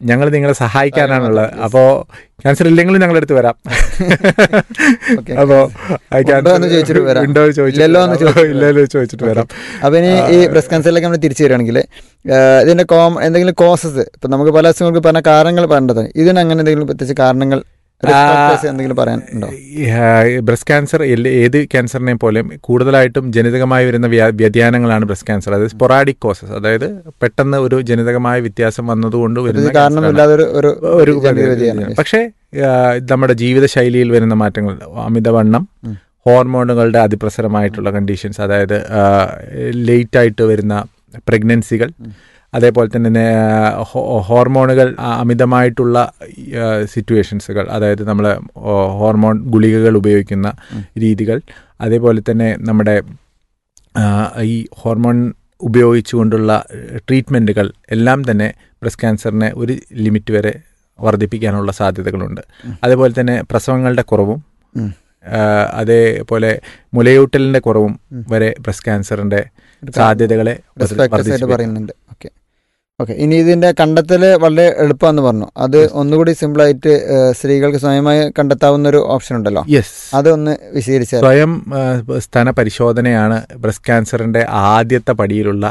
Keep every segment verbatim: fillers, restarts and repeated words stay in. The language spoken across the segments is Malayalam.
ഞങ്ങൾ നിങ്ങളെ സഹായിക്കാനാണുള്ളത്. അപ്പോൾ ക്യാൻസർ ഇല്ലെങ്കിലും ഞങ്ങളെടുത്ത് വരാം. അപ്പോൾ ഉണ്ടോ ഇല്ലല്ലോ ചോദിച്ചിട്ട് വരാം. അപ്പോൾ ഇനി ഈ ബ്രസ്റ്റ് ക്യാൻസറിലേക്ക് നമ്മൾ തിരിച്ചു വരികയാണെങ്കിൽ ഇതിൻ്റെ കോം എന്തെങ്കിലും കോസസ്, ഇപ്പം നമുക്ക് പല അസുഖങ്ങൾക്ക് പറഞ്ഞ കാരണങ്ങൾ പറയേണ്ടത്, ഇതിന് അങ്ങനെ എന്തെങ്കിലും പ്രത്യേകിച്ച് കാരണങ്ങൾ എന്തെങ്കിലും പറയാനുണ്ടോ? ബ്രസ്റ്റ് ക്യാൻസർ ഏത് ക്യാൻസറിനെ പോലെയും കൂടുതലായിട്ടും ജനിതകമായി വരുന്ന വ്യതിയാനങ്ങളാണ് ബ്രസ്റ്റ് ക്യാൻസർ. അതായത് സ്പൊറാഡിക് കോസസ്, അതായത് പെട്ടെന്ന് ഒരു ജനിതകമായ വ്യത്യാസം വന്നതുകൊണ്ട് വരുന്ന ഒരു പക്ഷേ നമ്മുടെ ജീവിതശൈലിയിൽ വരുന്ന മാറ്റങ്ങൾ, അമിതവണ്ണം, ഹോർമോണുകളുടെ അതിപ്രസരമായിട്ടുള്ള കണ്ടീഷൻസ്, അതായത് ലേറ്റായിട്ട് വരുന്ന പ്രഗ്നൻസികൾ, അതേപോലെ തന്നെ ഹോർമോണുകൾ അമിതമായിട്ടുള്ള സിറ്റുവേഷൻസുകൾ, അതായത് നമ്മൾ ഹോർമോൺ ഗുളികകൾ ഉപയോഗിക്കുന്ന രീതികൾ, അതേപോലെ തന്നെ നമ്മുടെ ഈ ഹോർമോൺ ഉപയോഗിച്ചുകൊണ്ടുള്ള ട്രീറ്റ്മെൻറ്റുകൾ എല്ലാം തന്നെ ബ്രസ്റ്റ് ക്യാൻസറിനെ ഒരു ലിമിറ്റ് വരെ വർദ്ധിപ്പിക്കാനുള്ള സാധ്യതകളുണ്ട്. അതേപോലെ തന്നെ പ്രസവങ്ങളുടെ കുറവും അതേപോലെ മുലയൂട്ടലിൻ്റെ കുറവും വരെ ബ്രസ്റ്റ് ക്യാൻസറിൻ്റെ സാധ്യതകളെ പറയുന്നുണ്ട്. ഓക്കെ ഓക്കെ ഇനി ഇതിൻ്റെ കണ്ടെത്തൽ വളരെ എളുപ്പമെന്ന് പറഞ്ഞു. അത് ഒന്നുകൂടി സിമ്പിളായിട്ട് സ്ത്രീകൾക്ക് സ്വയമായി കണ്ടെത്താവുന്ന ഒരു ഓപ്ഷൻ ഉണ്ടല്ലോ, യെസ്, അതൊന്ന് വിശദീകരിച്ചാൽ. സ്വയം സ്ഥാന പരിശോധനയാണ് ബ്രസ്റ്റ് ക്യാൻസറിൻ്റെ ആദ്യത്തെ പടിയിലുള്ള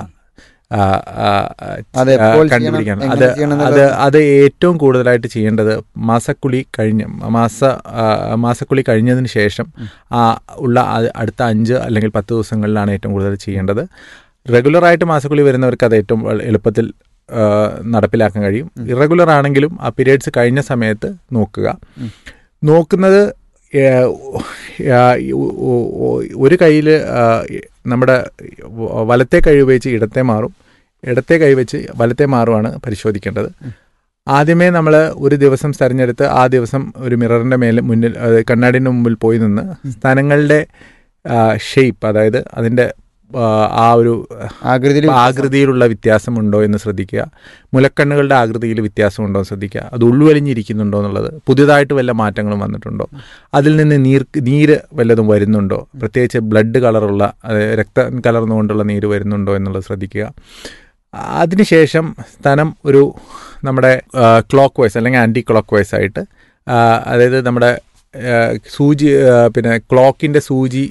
കണ്ടുപിടിക്കാൻ. അത് അത് അത് ഏറ്റവും കൂടുതലായിട്ട് ചെയ്യേണ്ടത് മാസക്കുളി കഴിഞ്ഞ് മാസ മാസക്കുളി കഴിഞ്ഞതിന് ശേഷം ഉള്ള അടുത്ത അഞ്ച് അല്ലെങ്കിൽ പത്ത് ദിവസങ്ങളിലാണ് ഏറ്റവും കൂടുതൽ ചെയ്യേണ്ടത്. റെഗുലറായിട്ട് മാസക്കുളി വരുന്നവർക്ക് അത് ഏറ്റവും എളുപ്പത്തിൽ നടപ്പിലാക്കാൻ കഴിയും. ഇറഗുലർ ആണെങ്കിലും ആ പീരിയഡ്സ് കഴിഞ്ഞ സമയത്ത് നോക്കുക. നോക്കുന്നത് ഒരു കൈയിൽ നമ്മുടെ വലത്തെ കൈ ഉപയോഗിച്ച് ഇടത്തെ മാറും, ഇടത്തെ കൈ വെച്ച് വലത്തെ മാറുമാണ് പരിശോധിക്കേണ്ടത്. ആദ്യമേ നമ്മൾ ഒരു ദിവസം തിരഞ്ഞെടുത്ത് ആ ദിവസം ഒരു മിററിൻ്റെ മേലെ മുന്നിൽ കണ്ണാടിൻ്റെ മുമ്പിൽ പോയി നിന്ന് സ്ഥലങ്ങളുടെ ഷേപ്പ്, അതായത് അതിൻ്റെ ആ ഒരു ആകൃതി ആകൃതിയിലുള്ള വ്യത്യാസമുണ്ടോ എന്ന് ശ്രദ്ധിക്കുക. മുലക്കണ്ണുകളുടെ ആകൃതിയിൽ വ്യത്യാസമുണ്ടോ എന്ന് ശ്രദ്ധിക്കുക. അത് ഉള്ളുവലിഞ്ഞിരിക്കുന്നുണ്ടോ എന്നുള്ളത്, പുതിയതായിട്ട് വല്ല മാറ്റങ്ങളും വന്നിട്ടുണ്ടോ, അതിൽ നിന്ന് നീർ നീര് വല്ലതും വരുന്നുണ്ടോ, പ്രത്യേകിച്ച് ബ്ലഡ് കളറുള്ള രക്തം കലർന്നുകൊണ്ടുള്ള നീര് വരുന്നുണ്ടോ എന്നുള്ളത് ശ്രദ്ധിക്കുക. അതിനുശേഷം സ്ഥലം ഒരു നമ്മുടെ ക്ലോക്ക് വൈസ് അല്ലെങ്കിൽ ആൻറ്റി ക്ലോക്ക് വൈസ് ആയിട്ട്, അതായത് നമ്മുടെ സൂചി പിന്നെ ക്ലോക്കിൻ്റെ സൂചി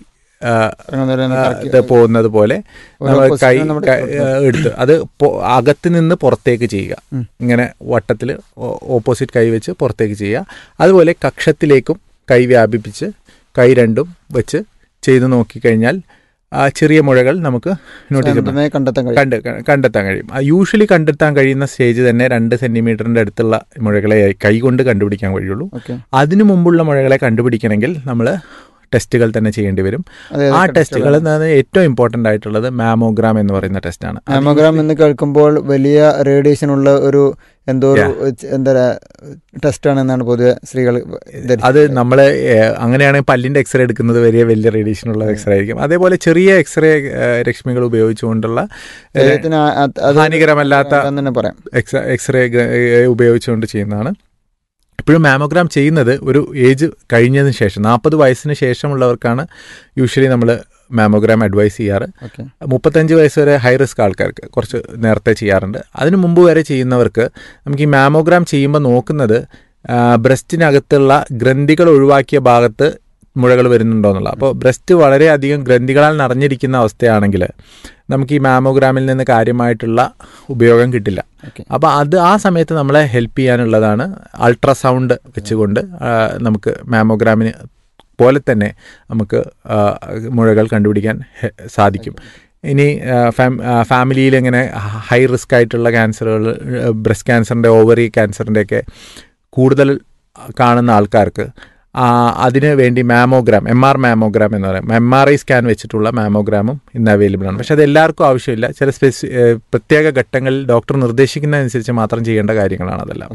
പോകുന്നത് പോലെ നമ്മൾ കൈ എടുത്ത് അത് അകത്ത് നിന്ന് പുറത്തേക്ക് ചെയ്യുക. ഇങ്ങനെ വട്ടത്തിൽ ഓപ്പോസിറ്റ് കൈ വെച്ച് പുറത്തേക്ക് ചെയ്യുക. അതുപോലെ കക്ഷത്തിലേക്കും കൈ വ്യാപിപ്പിച്ച് കൈ രണ്ടും വെച്ച് ചെയ്ത് നോക്കിക്കഴിഞ്ഞാൽ ചെറിയ മുഴകൾ നമുക്ക് നോട്ടീസ് കണ്ട് കണ്ടെത്താൻ കഴിയും. യൂഷ്വലി കണ്ടെത്താൻ കഴിയുന്ന സ്റ്റേജ് തന്നെ രണ്ട് സെന്റിമീറ്ററിന്റെ അടുത്തുള്ള മുഴകളെ കൈ കൊണ്ട് കണ്ടുപിടിക്കാൻ കഴിയുള്ളൂ. അതിനു മുമ്പുള്ള മുഴകളെ കണ്ടുപിടിക്കണമെങ്കിൽ നമ്മൾ ടെസ്റ്റുകൾ തന്നെ ചെയ്യേണ്ടി വരും. ആ ടെസ്റ്റുകൾ ഏറ്റവും ഇമ്പോർട്ടൻ്റ് ആയിട്ടുള്ളത് മാമോഗ്രാം എന്ന് പറയുന്ന ടെസ്റ്റാണ്. മാമോഗ്രാം എന്ന് കേൾക്കുമ്പോൾ വലിയ റേഡിയേഷൻ ഉള്ള ഒരു എന്തോ എന്താ ടെസ്റ്റാണെന്നാണ് പൊതുവെ സ്ത്രീകൾ. അത് നമ്മൾ അങ്ങനെയാണെങ്കിൽ പല്ലിൻ്റെ എക്സ്റേ എടുക്കുന്നത് വലിയ വലിയ റേഡിയേഷൻ ഉള്ള എക്സ്റേ ആയിരിക്കും. അതേപോലെ ചെറിയ എക്സ്റേ രശ്മികൾ ഉപയോഗിച്ചുകൊണ്ടുള്ള ഹാനികരമല്ലാത്ത എക്സ്റേ ഉപയോഗിച്ചുകൊണ്ട് ചെയ്യുന്നതാണ്. ഇപ്പോഴും മാമോഗ്രാം ചെയ്യുന്നത് ഒരു ഏജ് കഴിഞ്ഞതിന് ശേഷം, നാൽപ്പത് വയസ്സിന് ശേഷമുള്ളവർക്കാണ് യൂഷ്വലി നമ്മൾ മാമോഗ്രാം അഡ്വൈസ് ചെയ്യാറ്. മുപ്പത്തഞ്ച് വയസ്സ് വരെ ഹൈ റിസ്ക് ആൾക്കാർക്ക് കുറച്ച് നേരത്തെ ചെയ്യാറുണ്ട്. അതിന് മുമ്പ് വരെ ചെയ്യുന്നവർക്ക് നമുക്ക് ഈ മാമോഗ്രാം ചെയ്യുമ്പോൾ നോക്കുന്നത് ബ്രസ്റ്റിനകത്തുള്ള ഗ്രന്ഥികൾ ഒഴിവാക്കിയ ഭാഗത്ത് മുഴകൾ വരുന്നുണ്ടോ എന്നുള്ളത്. അപ്പോൾ ബ്രസ്റ്റ് വളരെയധികം ഗ്രന്ഥികളാൽ നിറഞ്ഞിരിക്കുന്ന അവസ്ഥയാണെങ്കിൽ നമുക്ക് ഈ മാമോഗ്രാമിൽ നിന്ന് കാര്യമായിട്ടുള്ള ഉപയോഗം കിട്ടില്ല. അപ്പോൾ അത് ആ സമയത്ത് നമ്മളെ ഹെൽപ്പ് ചെയ്യാനുള്ളതാണ് അൾട്രാസൗണ്ട് വെച്ചുകൊണ്ട് നമുക്ക് മാമോഗ്രാമിന് പോലെ തന്നെ നമുക്ക് മുഴകൾ കണ്ടുപിടിക്കാൻ സാധിക്കും. ഇനി ഫാമിലിയിൽ ഇങ്ങനെ ഹൈ റിസ്ക് ആയിട്ടുള്ള ക്യാൻസറുകൾ, ബ്രസ്റ്റ് ക്യാൻസറിൻ്റെ, ഓവറി ക്യാൻസറിൻ്റെയൊക്കെ കൂടുതൽ കാണുന്ന ആൾക്കാർക്ക് അതിന് വേണ്ടി മാമോഗ്രാം, എം ആർ മാമോഗ്രാം എന്ന് പറയും, എം ആർ ഐ സ്കാൻ വെച്ചിട്ടുള്ള മാമോഗ്രാമും ഇന്ന് അവൈലബിൾ ആണ്. പക്ഷെ അത് എല്ലാവർക്കും ആവശ്യമില്ല. ചില സ്പെസി പ്രത്യേക ഘട്ടങ്ങളിൽ ഡോക്ടർ നിർദ്ദേശിക്കുന്നതനുസരിച്ച് മാത്രം ചെയ്യേണ്ട കാര്യങ്ങളാണ് അതെല്ലാം.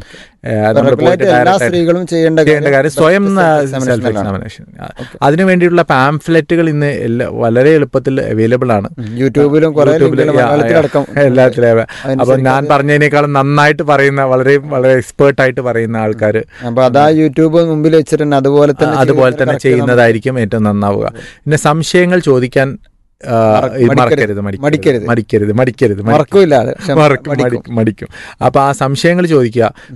ചെയ്യേണ്ട കാര്യം സ്വയം സെൽഫ് എക്സാമിനേഷൻ. അതിനു വേണ്ടിയിട്ടുള്ള പാംഫ്ലെറ്റുകൾ ഇന്ന് വളരെ എളുപ്പത്തിൽ അവൈലബിൾ ആണ്, യൂട്യൂബിലും എല്ലാത്തിലും. അപ്പൊ ഞാൻ പറഞ്ഞതിനേക്കാളും നന്നായിട്ട് പറയുന്ന, വളരെ വളരെ എക്സ്പേർട്ടായിട്ട് പറയുന്ന ആൾക്കാർ യൂട്യൂബ് മുമ്പിൽ വെച്ചിട്ടുണ്ട് അതുപോലെ തന്നെ അതുപോലെ തന്നെ ചെയ്യുന്നതായിരിക്കും ഏറ്റവും നന്നാവുക. പിന്നെ സംശയങ്ങൾ ചോദിക്കാൻ മറക്കരുത്, മടിക്കരുത് മടിക്കരുത് മടിക്കരുത് മടിക്കും. അപ്പൊ ആ സംശയങ്ങൾ ചോദിക്കുക.